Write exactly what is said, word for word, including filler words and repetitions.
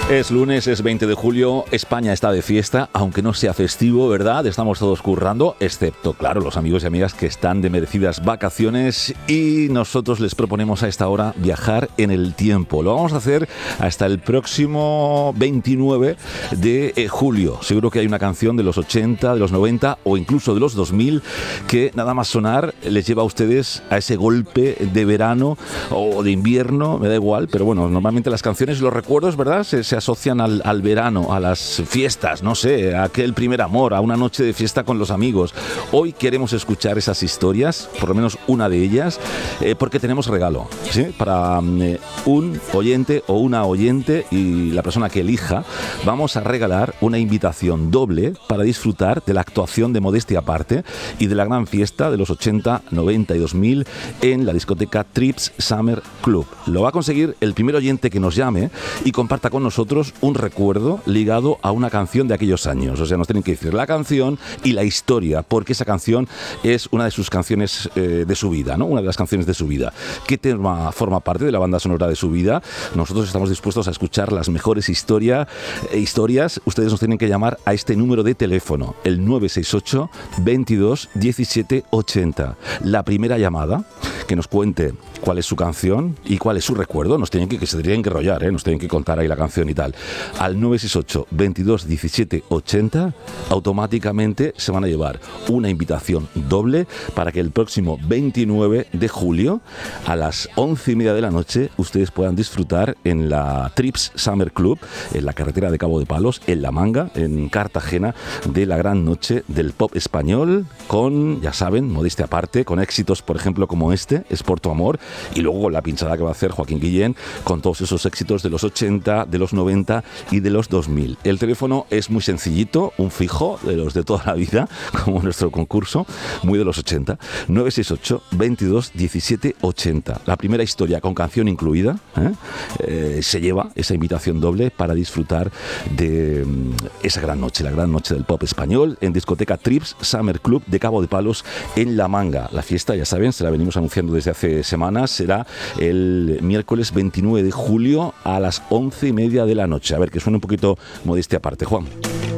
Es lunes, es veinte de julio, España está de fiesta, aunque no sea festivo, ¿verdad? Estamos todos currando, excepto, claro, los amigos y amigas que están de merecidas vacaciones, y nosotros les proponemos a esta hora viajar en el tiempo. Lo vamos a hacer hasta el próximo veintinueve de julio. Seguro que hay una canción de los ochenta, de los noventa o incluso de los dos mil que nada más sonar les lleva a ustedes a ese golpe de verano o de invierno, me da igual, pero bueno, normalmente las canciones y los recuerdos, ¿verdad? Se, se asocian al, al verano, a las fiestas, no sé, a aquel primer amor, a una noche de fiesta con los amigos. Hoy queremos escuchar esas historias, por lo menos una de ellas, eh, porque tenemos regalo, ¿sí? Para eh, un oyente o una oyente, y la persona que elija, vamos a regalar una invitación doble para disfrutar de la actuación de Modestia Aparte y de la gran fiesta de los ochenta, noventa y dos mil en la discoteca Trips Summer Club. Lo va a conseguir el primer oyente que nos llame y comparta con nosotros un recuerdo ligado a una canción de aquellos años. O sea, nos tienen que decir la canción y la historia, porque esa canción es una de sus canciones eh, de su vida, ¿no? Una de las canciones de su vida. ¿Qué tema forma parte de la banda sonora de su vida? Nosotros estamos dispuestos a escuchar las mejores historia, eh, historias. Ustedes nos tienen que llamar a este número de teléfono, el nueve seis ocho, veintidós, diecisiete, ochenta. La primera llamada que nos cuente cuál es su canción y cuál es su recuerdo, nos tienen que, que se tendrían que rollar, ¿eh? Nos tienen que contar ahí la canción y tal. Al nueve seis ocho, veintidós, diecisiete, ochenta, automáticamente se van a llevar una invitación doble para que el próximo veintinueve de julio a las once y media de la noche ustedes puedan disfrutar en la Trips Summer Club, en la carretera de Cabo de Palos, en La Manga, en Cartagena, de la gran noche del pop español, con, ya saben, Modestia Aparte, con éxitos, por ejemplo, como este, Es por tu amor, y luego la pinchada que va a hacer Joaquín Guillén con todos esos éxitos de los ochenta, de los noventa y de los dos mil. El teléfono es muy sencillito, un fijo de los de toda la vida, como nuestro concurso, muy de los ochenta, nueve seis ocho, veintidós, diecisiete, ochenta. La primera historia con canción incluida, ¿eh? Eh, se lleva esa invitación doble para disfrutar de um, esa gran noche, la gran noche del pop español en discoteca Trips Summer Club de Cabo de Palos, en La Manga. La fiesta, ya saben, se la venimos anunciando desde hace semanas, será el miércoles veintinueve de julio a las once y media de la noche. A ver, que suene un poquito Modestia Aparte, Juan.